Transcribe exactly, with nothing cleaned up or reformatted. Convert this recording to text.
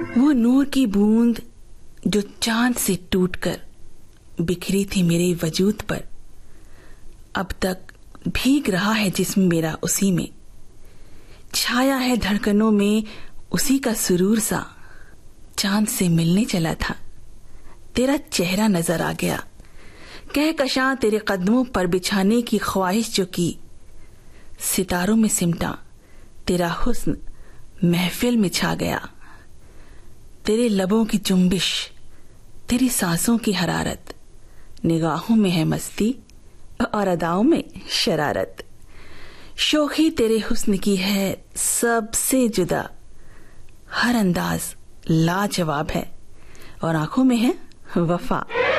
वो नूर की बूंद जो चांद से टूटकर बिखरी थी मेरे वजूद पर, अब तक भीग रहा है जिस्म मेरा उसी में, छाया है धड़कनों में उसी का सुरूर सा। चांद से मिलने चला था, तेरा चेहरा नजर आ गया, कहकशां तेरे कदमों पर बिछाने की ख्वाहिश जो की। सितारों में सिमटा तेरा हुस्न महफिल में छा गया, तेरे लबों की जुम्बिश, तेरी सांसों की हरारत, निगाहों में है मस्ती और अदाओं में शरारत। शोखी तेरे हुस्न की है सबसे जुदा, हर अंदाज लाजवाब है और आंखों में है वफा।